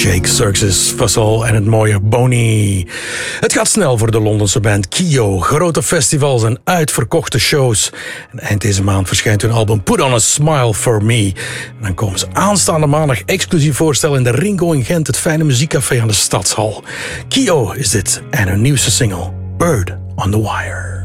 Jake Xerxes, Fussell en het mooie Boney. Het gaat snel voor de Londense band Kio. Grote festivals en uitverkochte shows. En eind deze maand verschijnt hun album Put on a Smile for Me. En dan komen ze aanstaande maandag exclusief voorstellen in de Ringo in Gent, het fijne muziekcafé aan de Stadshal. Kio is dit en hun nieuwste single Bird on the Wire.